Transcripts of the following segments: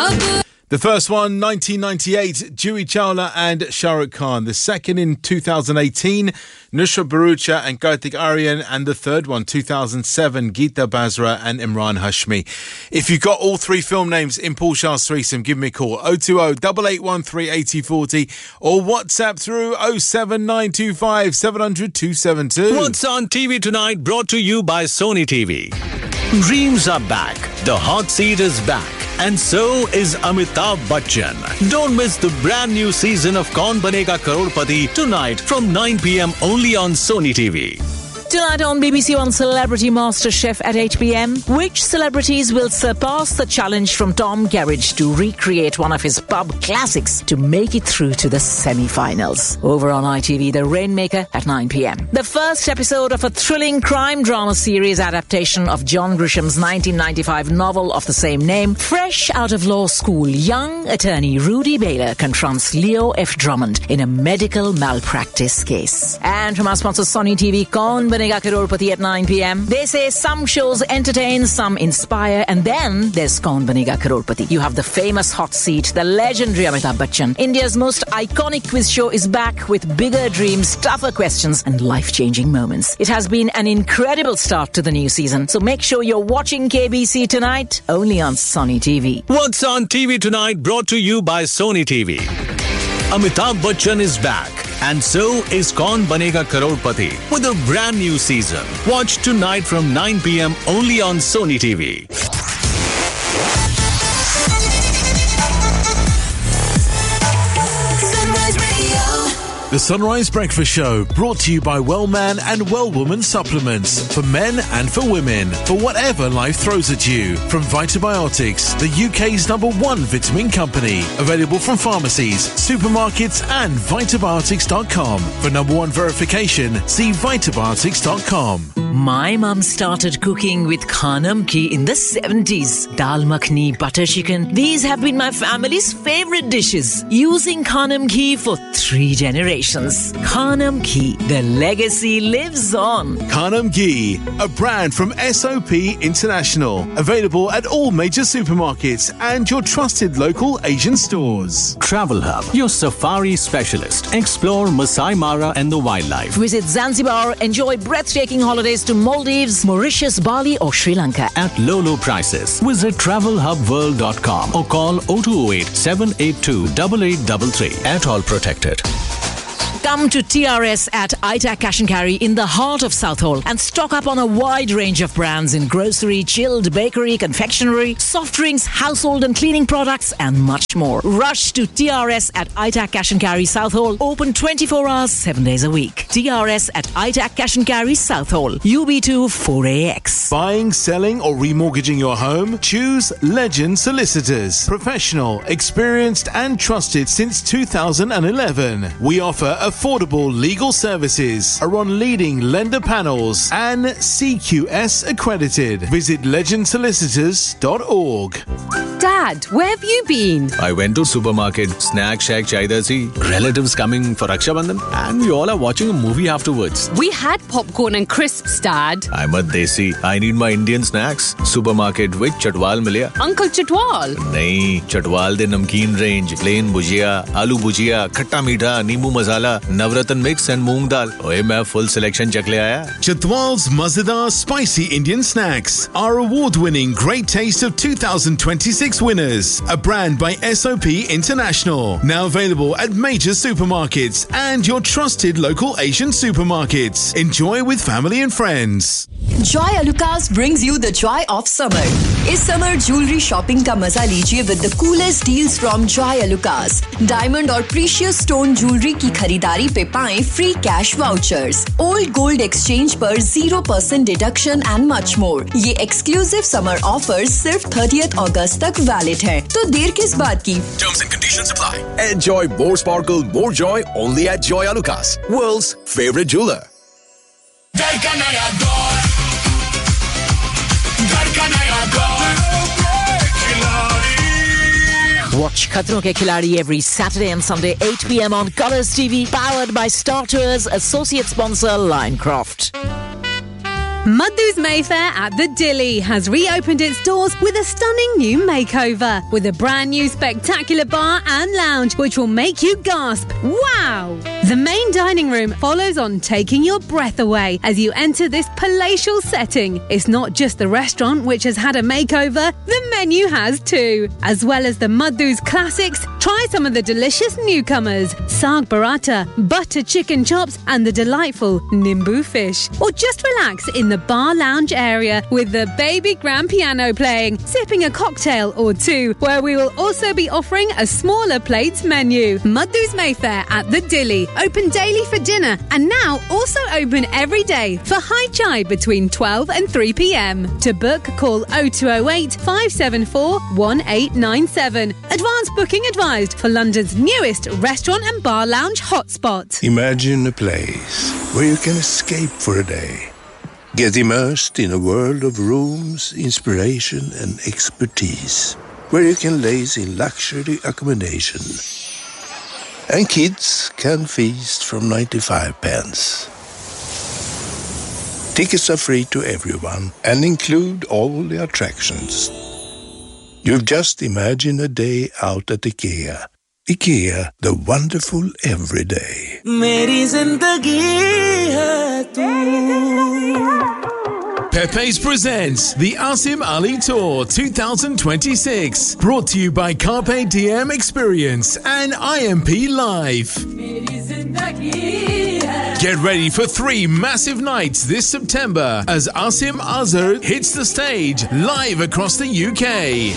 The first one, 1998, Juhi Chawla and Shah Rukh Khan. The second in 2018, Nusrat Bharucha and Kartik Aaryan. And the third one, 2007, Geeta Basra and Imran Hashmi. If you've got all three film names in Paul Shah's threesome, give me a call, 020-8813-8040 or WhatsApp through 07925 700 272. What's on TV tonight, brought to you by Sony TV. Dreams are back. The hot seat is back. And so is Amitabh Bachchan. Don't miss the brand new season of Kaun Banega Crorepati tonight from 9 p.m. only on Sony TV. Tonight on BBC One Celebrity MasterChef at 8 p.m. Which celebrities will surpass the challenge from Tom Garridge to recreate one of his pub classics to make it through to the semi-finals? Over on ITV, The Rainmaker at 9 p.m. The first episode of a thrilling crime drama series adaptation of John Grisham's 1995 novel of the same name. Fresh out of law school, young attorney Rudy Baylor confronts Leo F. Drummond in a medical malpractice case. And from our sponsor Sony TV, Kaun Banega Crorepati at 9 p.m. They say some shows entertain, some inspire, and then there's Kaun Banega Crorepati. You have the famous hot seat, the legendary Amitabh Bachchan. India's most iconic quiz show is back with bigger dreams, tougher questions, and life-changing moments. It has been an incredible start to the new season, so make sure you're watching KBC tonight, only on Sony TV. What's on TV tonight, brought to you by Sony TV. Amitabh Bachchan is back. And so is Kaun Banega Crorepati with a brand new season. Watch tonight from 9 p.m. only on Sony TV. The Sunrise Breakfast Show, brought to you by Wellman and Wellwoman Supplements, for men and for women, for whatever life throws at you. From Vitabiotics, the UK's #1 vitamin company. Available from pharmacies, supermarkets and Vitabiotics.com. For #1 verification, see Vitabiotics.com. My mum started cooking with Khanam Ghee in the 70s. Dal makhni, butter chicken. These have been my family's favorite dishes. Using Khanam Ghee for 3 generations. Khanam Ghee, the legacy lives on. Khanam Ghee, a brand from SOP International. Available at all major supermarkets and your trusted local Asian stores. Travel Hub, your safari specialist. Explore Masai Mara and the wildlife. Visit Zanzibar, enjoy breathtaking holidays to Maldives, Mauritius, Bali or Sri Lanka at low prices. Visit travelhubworld.com or call 0208 782 8833. At all protected. Come to TRS at ITAC Cash and Carry in the heart of Southall and stock up on a wide range of brands in grocery, chilled, bakery, confectionery, soft drinks, household and cleaning products and much more. Rush to TRS at ITAC Cash and Carry Southall. Open 24 hours, 7 days a week. TRS at ITAC Cash and Carry Southall. UB2 4AX. Buying, selling or remortgaging your home? Choose Legend Solicitors. Professional, experienced and trusted since 2011. We offer affordable legal services, are on leading lender panels and CQS accredited. Visit legendsolicitors.org. Dad, where have you been? I went to supermarket, snack shack chaida si, relatives coming for Raksha Bandhan, and we all are watching a movie afterwards. We had popcorn and crisps, Dad. I'm a desi. I need my Indian snacks. Supermarket with Chatwal milya. Uncle Chatwal? Nahin, Chatwal de namkeen range, plain bhujia, aloo bhujia, khatta meetha, neembu masala, navratan mix and moong dal. Oye, main full selection chak le aaya. Chatwal's Mazadar Spicy Indian Snacks, our award-winning Great Taste of 2026 winners. A brand by SOP International. Now available at major supermarkets and your trusted local Asian supermarkets. Enjoy with family and friends. Joy Alucas brings you the joy of summer. Is summer jewelry shopping ka maza lijiye with the coolest deals from Joy Alucas. Diamond or precious stone jewelry ki kharidari pe paएं free cash vouchers. Old gold exchange per 0% deduction and much more. ये exclusive summer offers सिर्फ 30th August तक valid है. तो देर किस बात की? Terms and conditions apply. Enjoy more sparkle, more joy only at Joy Alucas, world's favorite jeweler. Watch Khatron Ke Khiladi every Saturday and Sunday 8 p.m. on Colours TV, powered by Star Tours, associate sponsor Linecroft. Madhu's Mayfair at the Dilly has reopened its doors with a stunning new makeover, with a brand new spectacular bar and lounge which will make you gasp, wow! The main dining room follows on, taking your breath away as you enter this palatial setting. It's not just the restaurant which has had a makeover, the menu has too. As well as the Madhu's classics, try some of the delicious newcomers, Saag Paratha, butter chicken chops and the delightful Nimbu fish. Or just relax in the bar lounge area with the baby grand piano playing, sipping a cocktail or two, where we will also be offering a smaller plates menu. Madhu's Mayfair at the Dilly, open daily for dinner and now also open every day for high chai between 12 and 3 p.m. To book, call 0208 574 1897. Advance booking advised for London's newest restaurant and bar lounge hotspot. Imagine a place where you can escape for a day. Get immersed in a world of rooms, inspiration and expertise. Where you can laze in luxury accommodation. And kids can feast from 95 pence. Tickets are free to everyone and include all the attractions. You've just imagined a day out at IKEA. IKEA, the wonderful everyday. मेरी जिंदगी है तू. Pepe's presents the Asim Ali Tour 2026, brought to you by Carpe Diem Experience and IMP Live. Get ready for 3 massive nights this September as Asim Azhar hits the stage live across the UK.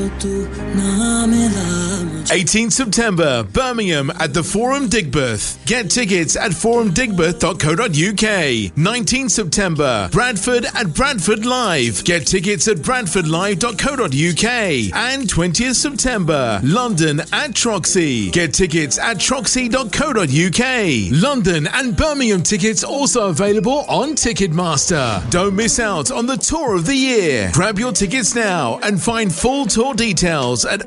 18th September, Birmingham at the Forum Digbeth. Get tickets at forumdigbeth.co.uk. 19th September, Bradford at Bradford Live. Get tickets at bradfordlive.co.uk. And 20th September, London at Troxy. Get tickets at troxy.co.uk. London and Birmingham tickets also available on Ticketmaster. Don't miss out on the tour of the year. Grab your tickets now and find full tour details at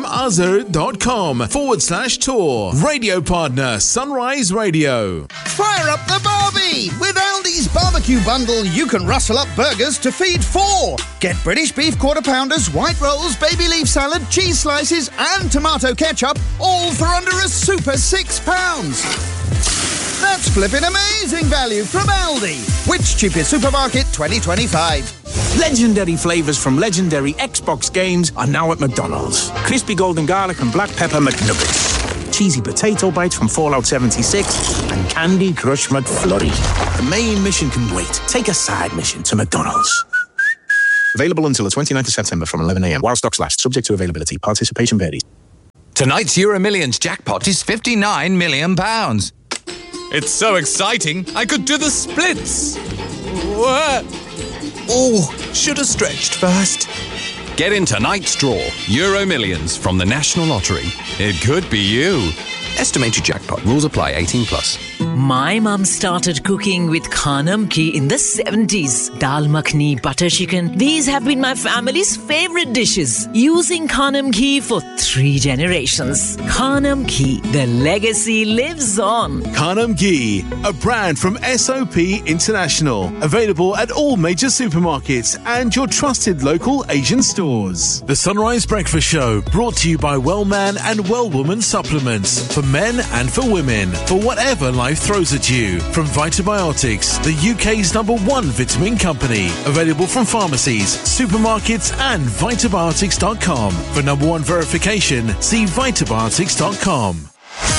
asimazhar.com/tour. Radio partner Sunrise Radio. Fire up the Barbie! With Aldi's barbecue bundle, you can rustle up burgers to feed 4. Get British beef quarter pounders, white rolls, baby leaf salad, cheese slices and tomato ketchup, all for under a super £6. That's flipping amazing value from Aldi. Which cheapest supermarket 2025? Legendary flavours from legendary Xbox games are now at McDonald's. Crispy golden garlic and black pepper McNuggets. Cheesy potato bites from Fallout 76 and Candy Crush McFlurry. The main mission can wait. Take a side mission to McDonald's. Available until the 29th of September from 11 a.m. while stocks last. Subject to availability. Participation varies. Tonight's Euro Millions jackpot is £59 million. It's so exciting, I could do the splits. What? Oh, should have stretched first. Get in tonight's draw, Euro Millions from the National Lottery. It could be you. Estimated jackpot. Rules apply. 18+. My mum started cooking with Khanam Ki in the 70s. Dal makhni, butter chicken. These have been my family's favorite dishes. Using Khanam Ki for 3 generations. Khanam Ki, the legacy lives on. Khanam Ghee, a brand from SOP International. Available at all major supermarkets and your trusted local Asian stores. The Sunrise Breakfast Show, brought to you by Wellman and Wellwoman Supplements. For men and for women. For whatever life throws at you. From Vitabiotics, the UK's #1 vitamin company. Available from pharmacies, supermarkets and Vitabiotics.com. For #1 verification, see Vitabiotics.com.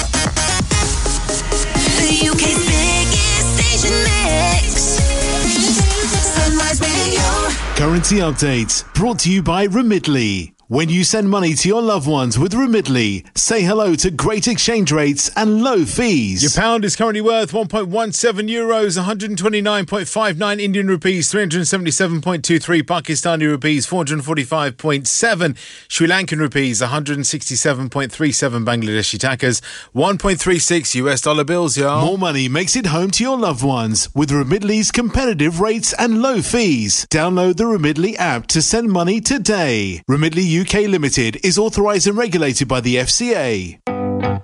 The UK's biggest station mix. Sunrise Radio. Currency update brought to you by Remitly. When you send money to your loved ones with Remitly, say hello to great exchange rates and low fees. Your pound is currently worth 1.17 euros, 129.59 Indian rupees, 377.23 Pakistani rupees, 445.7 Sri Lankan rupees, 167.37 Bangladeshi takas, 1.36 US dollar bills, y'all. More money makes it home to your loved ones with Remitly's competitive rates and low fees. Download the Remitly app to send money today. Remitly UK Limited is authorised and regulated by the FCA.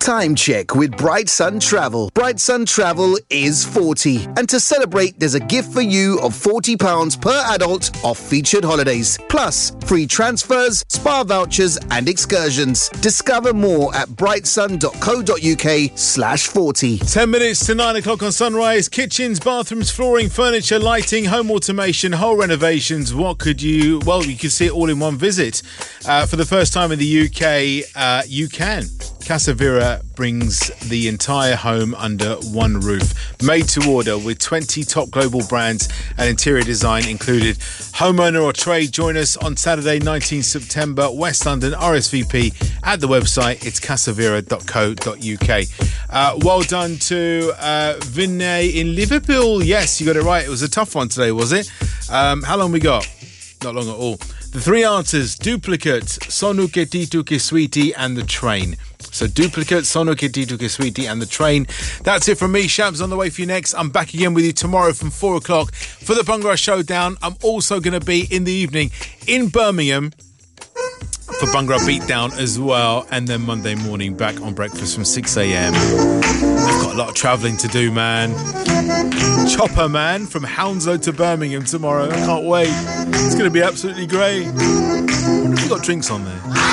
Time check with Bright Sun Travel. Bright Sun Travel is 40. And to celebrate, there's a gift for you of £40 per adult off featured holidays. Plus, free transfers, spa vouchers and excursions. Discover more at brightsun.co.uk/40. 10 minutes to 9 o'clock on Sunrise. Kitchens, bathrooms, flooring, furniture, lighting, home automation, whole renovations. What could you... Well, you can see it all in one visit. For the first time in the UK, you can. Casa Vera brings the entire home under one roof. Made to order with 20 top global brands and interior design included. Homeowner or trade, join us on Saturday, 19th September, West London, RSVP at the website. It's casavera.co.uk. Well done to Vinay in Liverpool. Yes, you got it right. It was a tough one today, was it? How long we got? Not long at all. The three answers: Duplicate, Sonu Ke Titu Ke Sweetie and The Train. So Duplicate, Sonu Ke Titu Ke Sweetie and The Train. That's it from me. Shab's on the way for you next. I'm back again with you tomorrow from 4 o'clock for the Bhangra Showdown. I'm also going to be in the evening in Birmingham for Bhangra Beatdown as well. And then Monday morning back on breakfast from 6 a.m. I've got a lot of travelling to do, man. Chopper, man, from Hounslow to Birmingham tomorrow. I can't wait. It's going to be absolutely great. I wonder if we've got drinks on there.